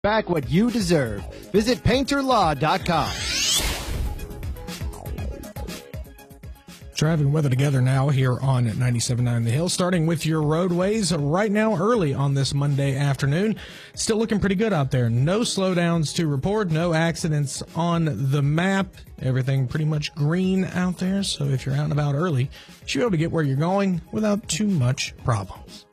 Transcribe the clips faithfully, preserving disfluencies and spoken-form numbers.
back what you deserve. Visit painter law dot com. Traffic and weather together now here on ninety-seven point nine The Hill. Starting with your roadways right now early on this Monday afternoon. Still looking pretty good out there. No slowdowns to report. No accidents on the map. Everything pretty much green out there. So if you're out and about early, you should be able to get where you're going without too much problems.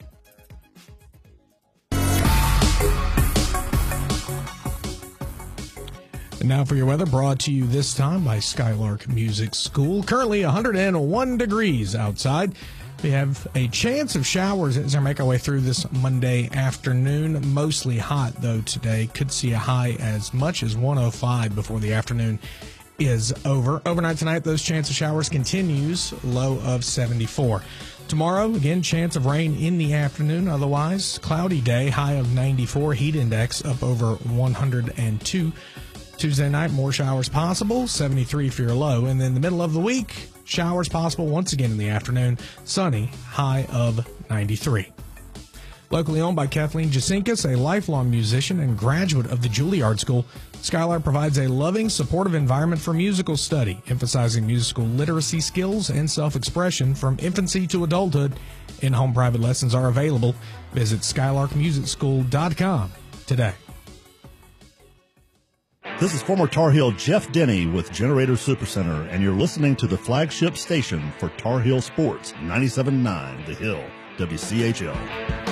And now for your weather, brought to you this time by Skylark Music School. Currently one hundred one degrees outside. We have a chance of showers as we make our way through this Monday afternoon. Mostly hot, though, today. Could see a high as much as one oh five before the afternoon is over. Overnight tonight, those chance of showers continues, low of seventy-four. Tomorrow, again, chance of rain in the afternoon. Otherwise, cloudy day, high of ninety-four. Heat index up over one hundred two. Tuesday night, more showers possible, seventy-three for your low. And then the middle of the week, showers possible once again in the afternoon, sunny, high of ninety-three. Locally owned by Kathleen Jasinkas, a lifelong musician and graduate of the Juilliard School, Skylark provides a loving, supportive environment for musical study, emphasizing musical literacy skills and self-expression from infancy to adulthood. In-home private lessons are available. Visit skylark music school dot com today. This is former Tar Heel Jeff Denny with Generator Supercenter, and you're listening to the flagship station for Tar Heel Sports, ninety-seven point nine The Hill, W C H L.